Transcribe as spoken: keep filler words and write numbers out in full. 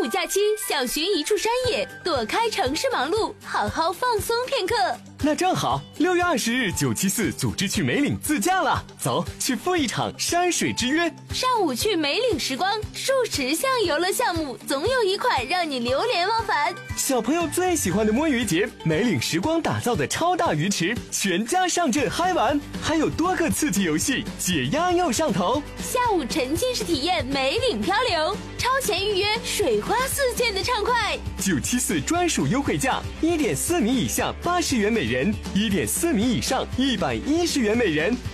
五假期想寻一处山野，躲开城市忙碌，好好放松片刻。 那正好，六月二十日九七四组织去梅岭自驾了，走，去赴一场山水之约。 上午去梅岭时光，数十项游乐项目，总有一款让你流连忘返。 小朋友最喜欢的摸鱼节，梅岭时光打造的超大鱼池，全家上阵嗨玩，还有多个刺激游戏，解压又上头。 下午沉浸式体验梅岭漂流，超前预约，水花四溅的畅快。 九七四专属优惠价，一点四米以下八十元每人，一点四米以上一百一十元每人。